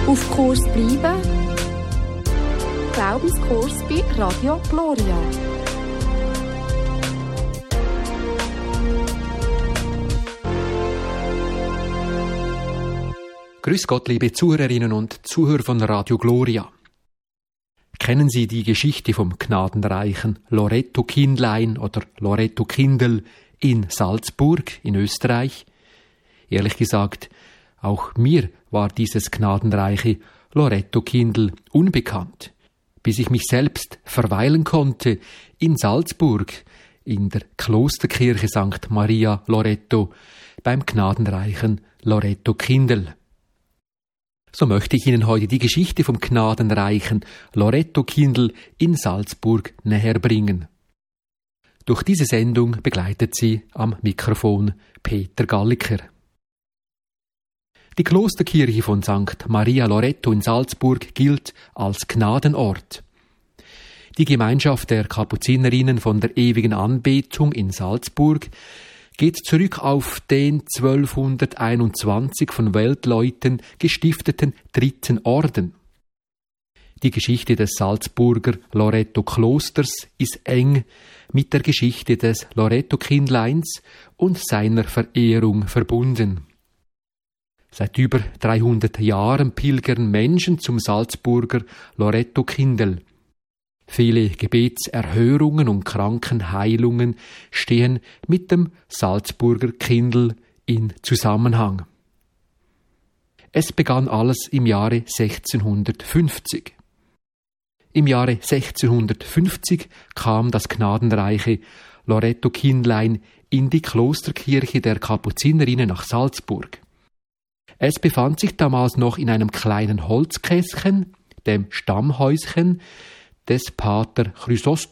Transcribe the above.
Auf Kurs bleiben. Glaubenskurs bei Radio Gloria. Grüß Gott, liebe Zuhörerinnen und Zuhörer von Radio Gloria. Kennen Sie die Geschichte vom gnadenreichen Loretto-Kindlein oder Loretto-Kindel in Salzburg in Österreich? Ehrlich gesagt, auch mir war dieses gnadenreiche Loretto-Kindel unbekannt, bis ich mich selbst verweilen konnte in Salzburg, in der Klosterkirche St. Maria Loretto, beim gnadenreichen Loretto-Kindel. So möchte ich Ihnen heute die Geschichte vom gnadenreichen Loretto-Kindel in Salzburg näher bringen. Durch diese Sendung begleitet Sie am Mikrofon Peter Galliker. Die Klosterkirche von St. Maria Loretto in Salzburg gilt als Gnadenort. Die Gemeinschaft der Kapuzinerinnen von der ewigen Anbetung in Salzburg geht zurück auf den 1221 von Weltleuten gestifteten 3. Orden. Die Geschichte des Salzburger Loretto-Klosters ist eng mit der Geschichte des Loretto-Kindleins und seiner Verehrung verbunden. Seit über 300 Jahren pilgern Menschen zum Salzburger Loretto-Kindel. Viele Gebetserhörungen und Krankenheilungen stehen mit dem Salzburger Kindel in Zusammenhang. Es begann alles im Jahre 1650. Im Jahre 1650 kam das gnadenreiche Loretto-Kindlein in die Klosterkirche der Kapuzinerinnen nach Salzburg. Es befand sich damals noch in einem kleinen Holzkästchen, dem Stammhäuschen des Pater